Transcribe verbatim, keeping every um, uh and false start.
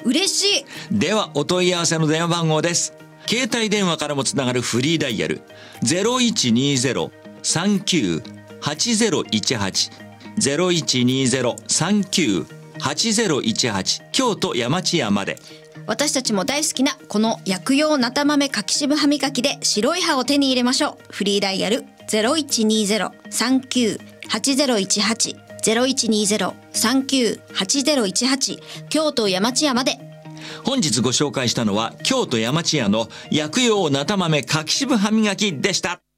嬉しい。 ではお問い合わせの電話番号です。携帯電話からもつながるフリーダイヤル ゼロいちにゼロ さんきゅう はちゼロいちはち ゼロいちにゼロ さんきゅう はちゼロいちはち京都山千屋まで。 私たちも大好きなこの薬用なた豆柿渋歯磨きで白い歯を手に入れましょう。フリーダイヤル ゼロいちにゼロ さんきゅう はちゼロいちはち ゼロいちにゼロ さんきゅう はちゼロいちはち京都山千屋まで。 本日ご紹介したのは京都山千屋の薬用なた豆柿渋歯磨きでした。